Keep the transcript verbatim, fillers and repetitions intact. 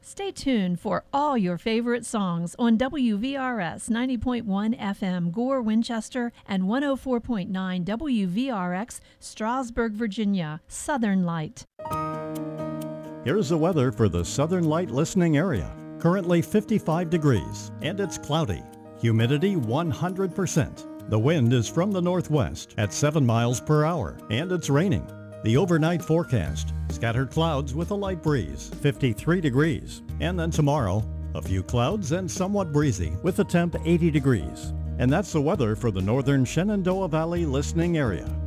Stay tuned for all your favorite songs on W V R S ninety point one F M Gore, Winchester, and one oh four point nine W V R X Strasburg, Virginia. Southern Light. Here's the weather for the Southern Light listening area. Currently fifty-five degrees, and it's cloudy. Humidity one hundred percent. The wind is from the northwest at seven miles per hour, and it's raining. The overnight forecast, scattered clouds with a light breeze, fifty-three degrees. And then tomorrow, a few clouds and somewhat breezy with a temp eighty degrees. And that's the weather for the northern Shenandoah Valley listening area.